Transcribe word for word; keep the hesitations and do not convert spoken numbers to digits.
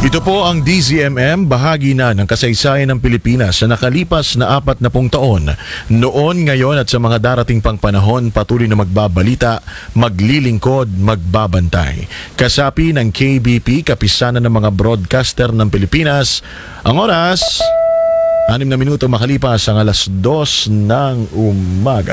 Ito po ang D Z M M, bahagi na ng kasaysayan ng Pilipinas sa nakalipas na apat na pung taon. Noon, ngayon at sa mga darating pang panahon, patuloy na magbabalita, maglilingkod, magbabantay. Kasapi ng K B P, kapisanan ng mga broadcaster ng Pilipinas. Ang oras, anim na minuto makalipas ang alas dos ng umaga.